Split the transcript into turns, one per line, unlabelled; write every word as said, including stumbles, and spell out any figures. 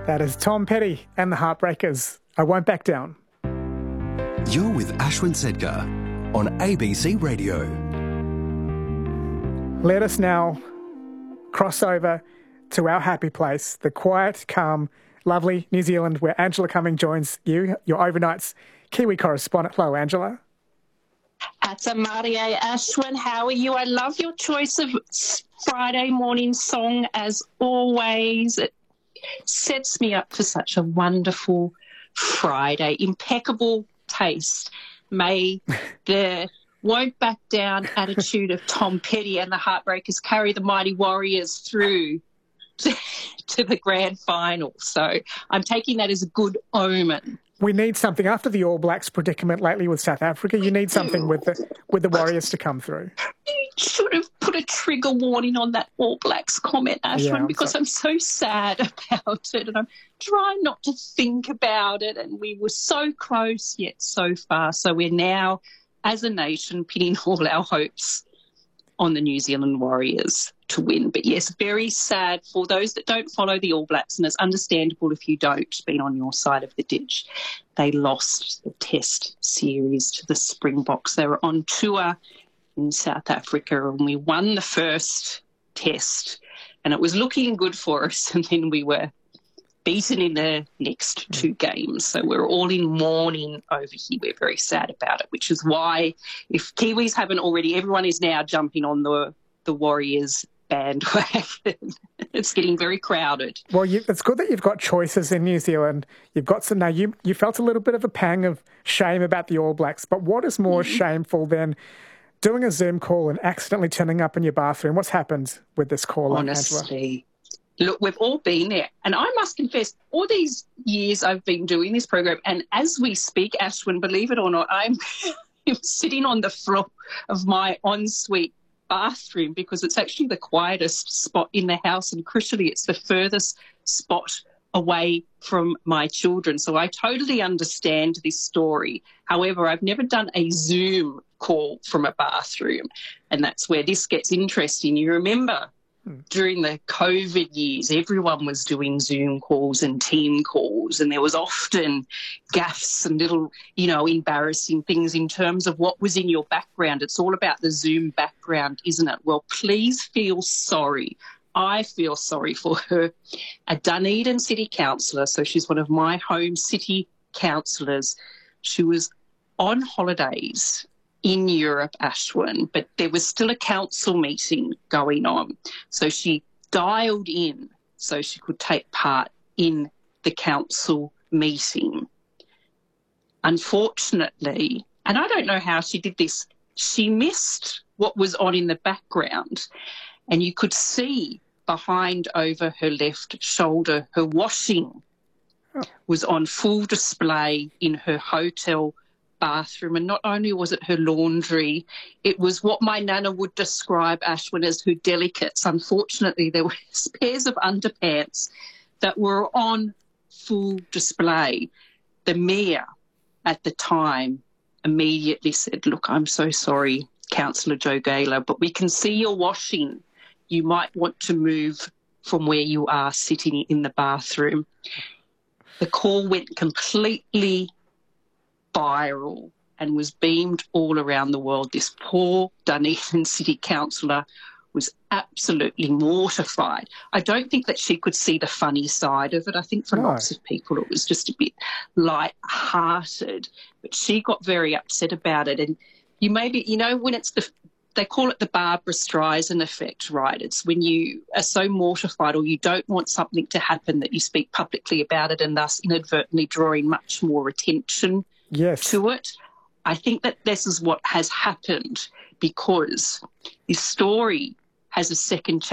That is Tom Petty and the Heartbreakers. I Won't Back Down.
You're with Ashwin Sedkar on A B C Radio.
Let us now cross over to our happy place, the quiet, calm, lovely New Zealand, where Angela Cumming joins you, your overnight's Kiwi correspondent. Hello, Angela.
Ata Maria Ashwin, how are you? I love your choice of Friday morning song as always. It sets me up for such a wonderful Friday. Impeccable taste. May the won't back down attitude of Tom Petty and the Heartbreakers carry the Mighty Warriors through to, to the grand final. So I'm taking that as a good omen.
We need something after the All Blacks predicament lately with South Africa. You need something with the with the Warriors to come through.
You should have put a trigger warning on that All Blacks comment, Ashwin,
Yeah, I'm
because
sorry.
I'm so sad about it and I'm trying not to think about it. And we were so close yet so far. So we're now, as a nation, pinning all our hopes on the New Zealand Warriors to win. But yes, very sad for those that don't follow the All Blacks, and it's understandable if you don't, being on your side of the ditch. They lost the Test series to the Springboks. They were on tour in South Africa and we won the first Test and it was looking good for us, and then we were beaten in the next two games. So we're all in mourning over here. We're very sad about it, which is why, if Kiwis haven't already, everyone is now jumping on the, the Warriors bandwagon. It's getting very crowded.
Well, you, it's good that you've got choices in New Zealand. You've got some now. You you felt a little bit of a pang of shame about the All Blacks, but what is more mm-hmm. shameful than doing a Zoom call and accidentally turning up in your bathroom? What's happened with this call,
honestly? Angela? Look, we've all been there. And I must confess, all these years I've been doing this program, and as we speak, Ashwin, believe it or not, I'm sitting on the floor of my ensuite bathroom because it's actually the quietest spot in the house, and crucially, it's the furthest spot away from my children. So I totally understand this story. However, I've never done a Zoom call from a bathroom, and that's where this gets interesting. You remember during the COVID years, everyone was doing Zoom calls and team calls, and there was often gaffes and little, you know, embarrassing things in terms of what was in your background. It's all about the Zoom background, isn't it? Well, please feel sorry. I feel sorry for her, a Dunedin City Councillor, so she's one of my home city councillors. She was on holidays in Europe, Ashwin, but there was still a council meeting going on. So she dialed in so she could take part in the council meeting. Unfortunately, and I don't know how she did this, she missed what was on in the background, and you could see behind over her left shoulder, her washing was on full display in her hotel bathroom. And not only was it her laundry, it was what my nana would describe, Ashwin, as her delicates. Unfortunately, there were pairs of underpants that were on full display. The mayor at the time immediately said, look, I'm so sorry, Councillor Joe Gaylor, but we can see your washing. You might want to move from where you are sitting in the bathroom. The call went completely viral and was beamed all around the world. This poor Dunedin City Councillor was absolutely mortified. I don't think that she could see the funny side of it. I think for
No.
lots of people it was just a bit light-hearted, but she got very upset about it. And you maybe, you know, when it's the, they call it the Barbara Streisand effect, right? It's when you are so mortified or you don't want something to happen that you speak publicly about it, and thus inadvertently drawing much more attention
Yes.
to it. I think that this is what has happened, because this story has a second